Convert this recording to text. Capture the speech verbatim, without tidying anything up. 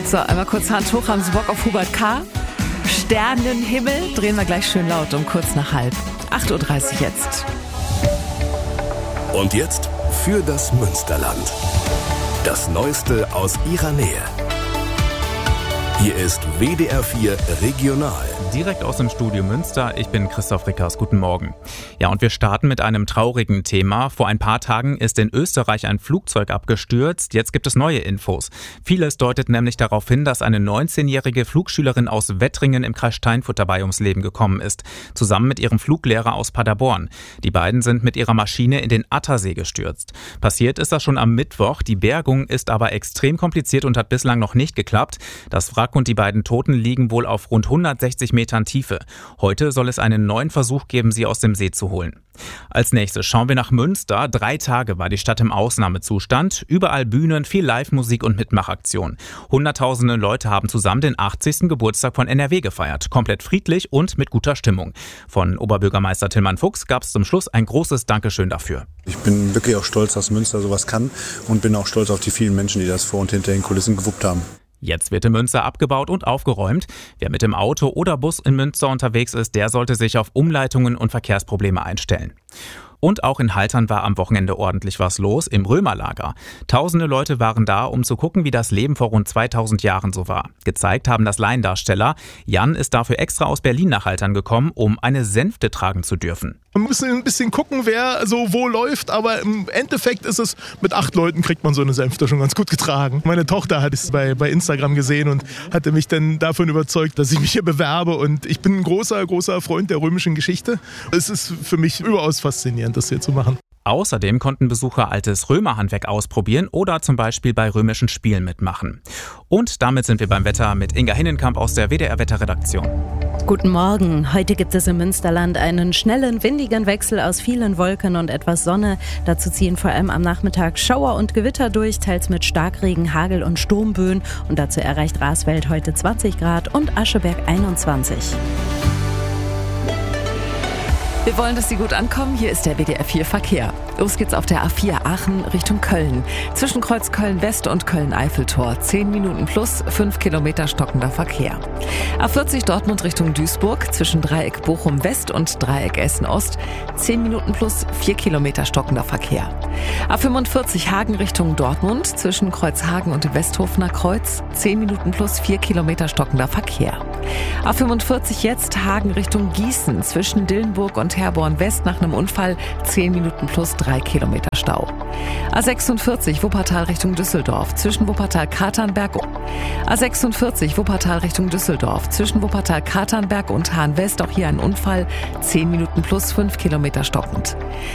So, einmal kurz Hand hoch. Haben Sie Bock auf Hubert K.? Sternenhimmel drehen wir gleich schön laut um kurz nach halb. acht Uhr dreißig jetzt. Und jetzt für das Münsterland. Das Neueste aus ihrer Nähe. Hier ist W D R vier Regional. Direkt aus dem Studio Münster, ich bin Christoph Rickers, guten Morgen. Ja, und wir starten mit einem traurigen Thema. Vor ein paar Tagen ist in Österreich ein Flugzeug abgestürzt, jetzt gibt es neue Infos. Vieles deutet nämlich darauf hin, dass eine neunzehnjährige Flugschülerin aus Wettringen im Kreis Steinfurt dabei ums Leben gekommen ist, zusammen mit ihrem Fluglehrer aus Paderborn. Die beiden sind mit ihrer Maschine in den Attersee gestürzt. Passiert ist das schon am Mittwoch, die Bergung ist aber extrem kompliziert und hat bislang noch nicht geklappt. Das Wrack und die beiden Toten liegen wohl auf rund hundertsechzig Metern Tiefe. Heute soll es einen neuen Versuch geben, sie aus dem See zu holen. Als nächstes schauen wir nach Münster. Drei Tage war die Stadt im Ausnahmezustand. Überall Bühnen, viel Live-Musik und Mitmachaktion. Hunderttausende Leute haben zusammen den achtzigsten Geburtstag von N R W gefeiert. Komplett friedlich und mit guter Stimmung. Von Oberbürgermeister Tillmann Fuchs gab es zum Schluss ein großes Dankeschön dafür. Ich bin wirklich auch stolz, dass Münster sowas kann und bin auch stolz auf die vielen Menschen, die das vor und hinter den Kulissen gewuppt haben. Jetzt wird in Münster abgebaut und aufgeräumt. Wer mit dem Auto oder Bus in Münster unterwegs ist, der sollte sich auf Umleitungen und Verkehrsprobleme einstellen. Und auch in Haltern war am Wochenende ordentlich was los, im Römerlager. Tausende Leute waren da, um zu gucken, wie das Leben vor rund zweitausend Jahren so war. Gezeigt haben das Laiendarsteller. Jan ist dafür extra aus Berlin nach Haltern gekommen, um eine Sänfte tragen zu dürfen. Man muss ein bisschen gucken, wer so wo läuft, aber im Endeffekt ist es, mit acht Leuten kriegt man so eine Sänfte schon ganz gut getragen. Meine Tochter hat es bei, bei Instagram gesehen und hatte mich dann davon überzeugt, dass ich mich hier bewerbe, und ich bin ein großer, großer Freund der römischen Geschichte. Es ist für mich überaus faszinierend, das hier zu machen. Außerdem konnten Besucher altes Römerhandwerk ausprobieren oder zum Beispiel bei römischen Spielen mitmachen. Und damit sind wir beim Wetter mit Inga Hinnenkamp aus der W D R-Wetterredaktion. Guten Morgen. Heute gibt es im Münsterland einen schnellen, windigen Wechsel aus vielen Wolken und etwas Sonne. Dazu ziehen vor allem am Nachmittag Schauer und Gewitter durch, teils mit Starkregen, Hagel und Sturmböen. Und dazu erreicht Rasfeld heute zwanzig Grad und Ascheberg einundzwanzig. Wir wollen, dass Sie gut ankommen. Hier ist der W D R vier Verkehr. Los geht's auf der A vier Aachen Richtung Köln. Zwischen Kreuz Köln-West und Köln-Eiffeltor. zehn Minuten plus, fünf Kilometer stockender Verkehr. A vierzig Dortmund Richtung Duisburg. Zwischen Dreieck Bochum-West und Dreieck Essen-Ost. zehn Minuten plus, vier Kilometer stockender Verkehr. A fünfundvierzig Hagen Richtung Dortmund. Zwischen Kreuzhagen und Westhofener Kreuz. zehn Minuten plus, vier Kilometer stockender Verkehr. A fünfundvierzig jetzt Hagen Richtung Gießen. Zwischen Dillenburg und Herborn West nach einem Unfall zehn Minuten plus drei Kilometer Stau. A sechsundvierzig Wuppertal Richtung Düsseldorf. Zwischen Wuppertal-Katernberg A sechsundvierzig Wuppertal Richtung Düsseldorf. Zwischen Wuppertal-Katernberg und Hahn West auch hier ein Unfall. zehn Minuten plus fünf Kilometer stockend.